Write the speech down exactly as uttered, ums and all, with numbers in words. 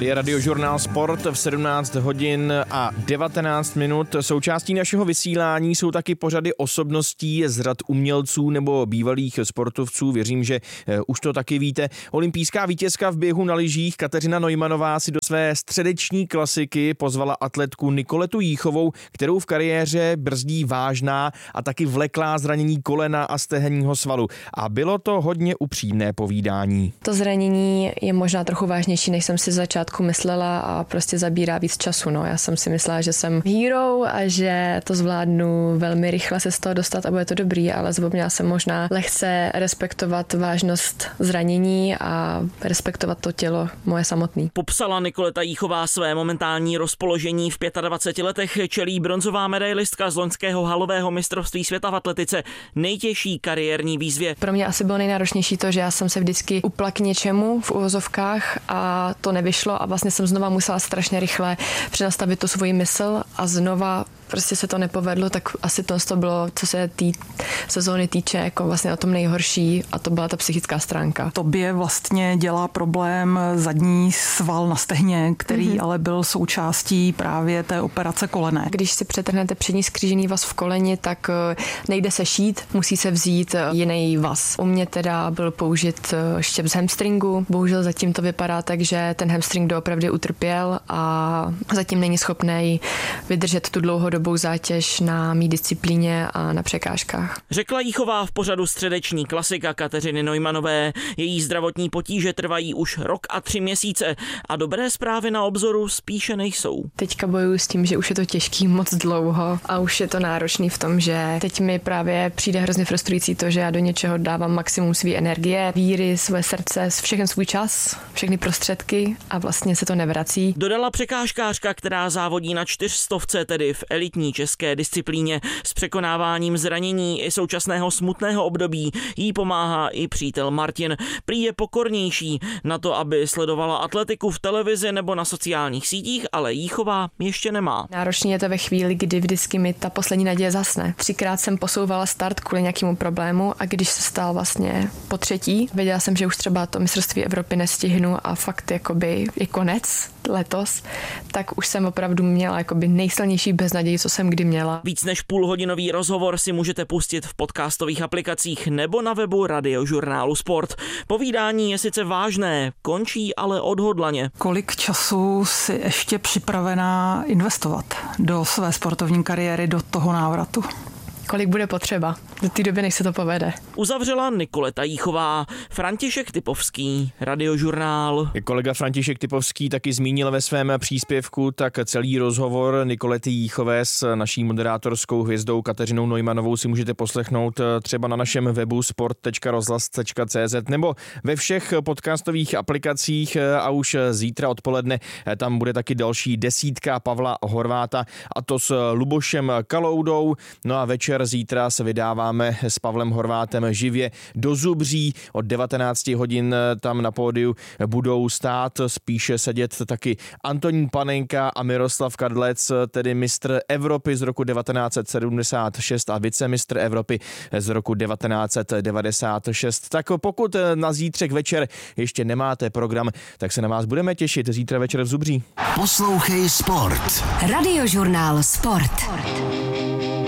je Radiožurnál Sport v sedmnáct hodin a devatenáct minut. Součástí našeho vysílání jsou taky pořady osobností z řad umělců nebo bývalých sportovců. Věřím, že už to taky víte. Olympijská vítězka v běhu na lyžích Kateřina Neumannová si do své středeční klasiky pozvala atletku Nikoletu Jíchovou, kterou v kariéře brzdí vážná a taky vleklá zranění kolena a stehenního svalu. A bylo to hodně upřímné povídání. To zranění je možná trochu vážnější, než jsem si z začátku myslela a prostě zabírá víc času. No. Já jsem si myslela, že jsem hero a že to zvládnu velmi rychle se z toho dostat a bude to dobrý, ale zapomněla jsem možná lehce respektovat vážnost zranění a respektovat to tělo moje samotný. Popsala Nikoleta Jíchová své momentální rozpoložení v dvaceti pěti letech, čelí bronzová medailistka z loňského halového mistrovství světa v atletice nejtěžší kariérní výzvě. Pro mě asi bylo nejnáročnější to, že já jsem se vždycky upla k něčemu v uvozovkách a to nevyšlo a vlastně jsem znova musela strašně rychle přenastavit tu svoji mysl a znova prostě se to nepovedlo, tak asi to, to bylo, co se té sezóny týče, jako vlastně na tom nejhorší a to byla ta psychická stránka. Tobě vlastně dělá problém zadní sval na stehně, který mm-hmm. ale byl součástí právě té operace kolene. Když si přetrhnete přední skřížený vaz v koleni, tak nejde se šít, musí se vzít jiný vaz. U mě teda byl použit štěp z hamstringu, bohužel zatím to vypadá tak, že ten hamstring doopravdy utrpěl a zatím není schopný vydržet tu dlouhodobou zátěž na mý disciplíně a na překážkách. Řekla Jíchová v pořadu středeční klasika Kateřiny Neumannové. Její zdravotní potíže trvají už rok a tři měsíce a dobré zprávy na obzoru spíše nejsou. Teďka bojuju s tím, že už je to těžký moc dlouho a už je to náročný v tom, že teď mi právě přijde hrozně frustrující to, že já do něčeho dávám maximum své energie, víry, své srdce, všechen svůj čas, všechny prostředky a vlastně se to nevrací. Dodala překážkářka, která závodí na čtyřstovce, tedy v elitní české disciplíně. S překonáváním zranění i současného smutného období jí pomáhá i přítel Martin. Prý je pokornější na to, aby sledovala atletiku v televizi nebo na sociálních sítích, ale Jíchová ještě nemá. Náročný je to ve chvíli, kdy vždycky mi ta poslední naděje zasne. Třikrát jsem posouvala start kvůli nějakému problému a když se stal vlastně po třetí, věděla jsem, že už třeba to mistrovství Evropy nestihnu a fakt jakoby je konec letos, tak už jsem opravdu měla jakoby nejsilnější beznaději, co jsem kdy měla. Víc než půlhodinový rozhovor si můžete pustit v podcastových aplikacích nebo na webu Radiožurnálu Sport. Povídání je sice vážné, končí ale odhodlaně. Kolik času si ještě připravená investovat do své sportovní kariéry, do toho návratu? Kolik bude potřeba do té doby, než se to povede. Uzavřela Nikoleta Jíchová. František Typovský, Radiožurnál. Kolega František Typovský taky zmínil ve svém příspěvku, tak celý rozhovor Nikolety Jíchové s naší moderátorskou hvězdou Kateřinou Neumannovou si můžete poslechnout třeba na našem webu sport tečka rozhlas tečka cé zet nebo ve všech podcastových aplikacích a už zítra odpoledne tam bude taky další desítka Pavla Horváta a to s Lubošem Kaloudou. No a večer zítra se vydáváme s Pavlem Horvátem živě do Zubří. Od devatenáct hodin tam na pódiu budou stát, spíše sedět taky Antonín Panenka a Miroslav Kadlec, tedy mistr Evropy z roku devatenáct set sedmdesát šest a vicemistr Evropy z roku devatenáct set devadesát šest. Tak pokud na zítřek večer ještě nemáte program, tak se na vás budeme těšit zítra večer v Zubří. Poslouchej Sport. Radiožurnál Sport.